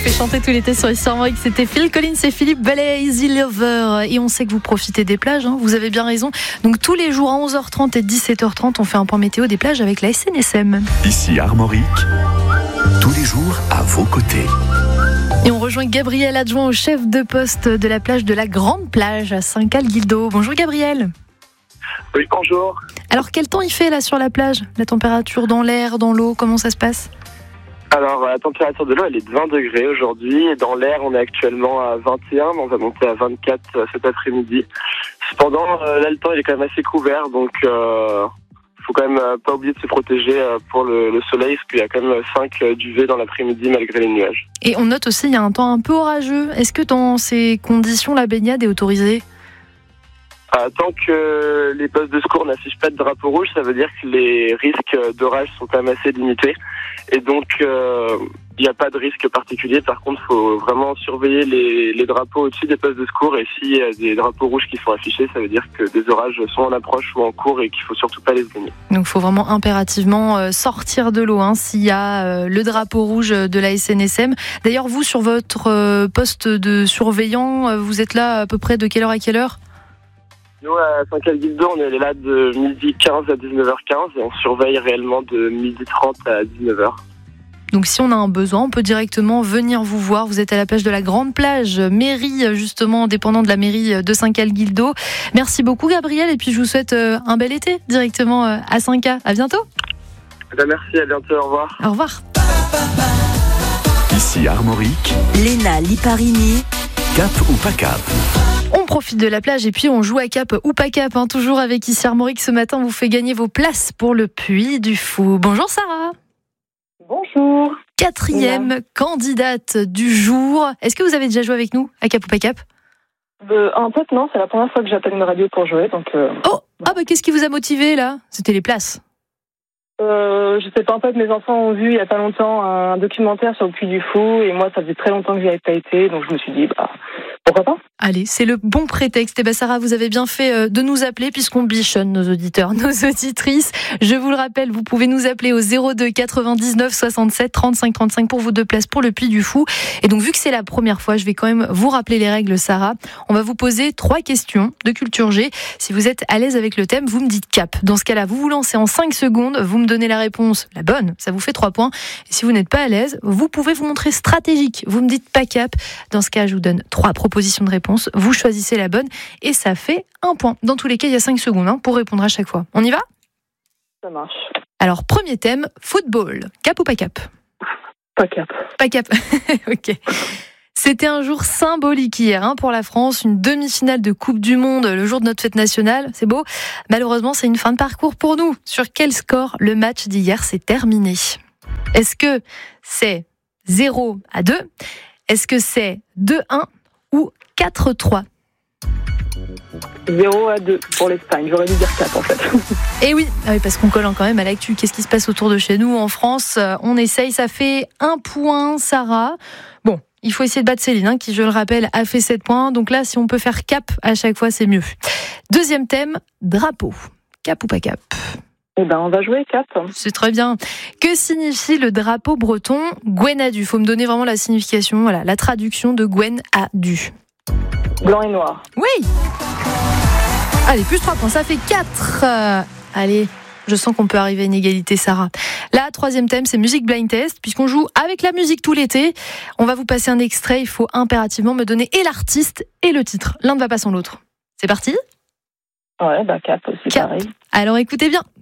fait chanter tout l'été sur Ici Armorique. C'était Phil Collins et Philippe Ballet, Easy Lover. Et on sait que vous profitez des plages, hein, vous avez bien raison. Donc tous les jours à 11h30 et 17h30, on fait un point météo des plages avec la SNSM. Ici Armorique, tous les jours à vos côtés. Et on rejoint Gabriel, adjoint au chef de poste de la plage de la Grande Plage à Saint-Calguildo. Bonjour Gabriel. Oui, bonjour. Alors quel temps il fait là sur la plage? La température dans l'air, dans l'eau, comment ça se passe? Alors, la température de l'eau, elle est de 20 degrés aujourd'hui. Et dans l'air, on est actuellement à 21, mais on va monter à 24 cet après-midi. Cependant, là, le temps, il est quand même assez couvert. Donc, faut quand même pas oublier de se protéger pour le soleil, parce qu'il y a quand même 5 d'UV dans l'après-midi, malgré les nuages. Et on note aussi, il y a un temps un peu orageux. Est-ce que dans ces conditions, la baignade est autorisée? Tant que les postes de secours n'affichent pas de drapeau rouge, ça veut dire que les risques d'orage sont quand même assez limités. Et donc, il n'y a pas de risque particulier. Par contre, il faut vraiment surveiller les drapeaux au-dessus des postes de secours. Et s'il y a des drapeaux rouges qui sont affichés, ça veut dire que des orages sont en approche ou en cours et qu'il ne faut surtout pas les se baigner. Donc, il faut vraiment impérativement sortir de l'eau s'il y a le drapeau rouge de la SNSM. D'ailleurs, vous, sur votre poste de surveillant, vous êtes là à peu près de quelle heure à quelle heure ? Nous, à Saint-Calguildo, on est là de 12h15 à 19h15 et on surveille réellement de 12h30 à 19h. Donc si on a un besoin, on peut directement venir vous voir. Vous êtes à la plage de la Grande Plage, mairie justement, dépendant de la mairie de Saint-Calguildo. Merci beaucoup Gabriel et puis je vous souhaite un bel été directement à Saint-Ca. À bientôt. Merci, à bientôt, au revoir. Au revoir. Ici Armorique, Léna Liparini, cap ou pas cap? On profite de la plage et puis on joue à cap ou pas cap. Toujours avec Ici Armorique, ce matin, on vous fait gagner vos places pour le Puy du Fou. Bonjour Sarah. Bonjour. 4e candidate du jour. Est-ce que vous avez déjà joué avec nous à cap ou pas cap? En fait, non, c'est la première fois que j'appelle une radio pour jouer. Donc, Qu'est-ce qui vous a motivé là? C'était les places. Je sais pas, en fait, mes enfants ont vu il y a pas longtemps un documentaire sur le Puy du Fou et moi, ça faisait très longtemps que j'y avais pas été, donc je me suis dit, pourquoi pas? Allez, c'est le bon prétexte. Sarah, vous avez bien fait de nous appeler puisqu'on bichonne nos auditeurs, nos auditrices. Je vous le rappelle, vous pouvez nous appeler au 02 99 67 35 35 pour vos 2 places pour le Puy du Fou. Et donc, vu que c'est la première fois, je vais quand même vous rappeler les règles, Sarah. On va vous poser 3 questions de culture G. Si vous êtes à l'aise avec le thème, vous me dites cap. Dans ce cas-là, vous vous lancez en 5 secondes, vous me donnez la réponse, la bonne, ça vous fait 3 points. Et si vous n'êtes pas à l'aise, vous pouvez vous montrer stratégique. Vous me dites pas cap. Dans ce cas, je vous donne 3 propositions de réponse. Vous choisissez la bonne et ça fait 1 point. Dans tous les cas, il y a 5 secondes pour répondre à chaque fois. On y va ? Ça marche. Alors, premier thème, football. Cap ou pas cap ? Pas cap. Pas cap. Ok. C'était un jour symbolique hier pour la France, une demi-finale de Coupe du Monde le jour de notre fête nationale. C'est beau. Malheureusement, c'est une fin de parcours pour nous. Sur quel score le match d'hier s'est terminé ? Est-ce que c'est 0-2 ? Est-ce que c'est 2-1 ou 4-3 ? 0-2 pour l'Espagne. J'aurais dû dire 4 en fait. Et oui, parce qu'on colle quand même à l'actu. Qu'est-ce qui se passe autour de chez nous en France ? On essaye, ça fait 1 point, Sarah. Bon, il faut essayer de battre Céline, qui, je le rappelle, a fait 7 points. Donc là, si on peut faire cap à chaque fois, c'est mieux. Deuxième thème, drapeau. Cap ou pas cap ? On va jouer 4. C'est très bien. Que signifie le drapeau breton Gwenadu ? Il faut me donner vraiment la signification, voilà, la traduction de Gwenadu. Blanc et noir. Oui. Allez, plus 3 points, ça fait 4. Allez, je sens qu'on peut arriver à une égalité, Sarah. Là, 3e thème, c'est musique blind test. Puisqu'on joue avec la musique tout l'été, on va vous passer un extrait. Il faut impérativement me donner et l'artiste et le titre. L'un ne va pas sans l'autre. C'est parti ? Ouais, 4 aussi, pareil. Alors écoutez bien.